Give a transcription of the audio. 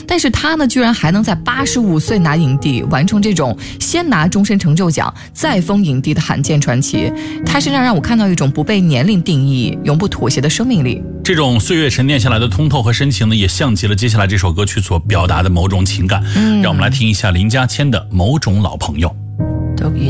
但是他呢，居然还能在85岁拿影帝，完成这种先拿终身成就奖再封影帝的罕见传奇。他身上让我看到一种不被年龄定义、永不妥协的生命力。 这种岁月沉淀下来的通透和深情呢，也像极了接下来这首歌曲所表达的某种情感。让我们来听一下林家谦的《某种老朋友》。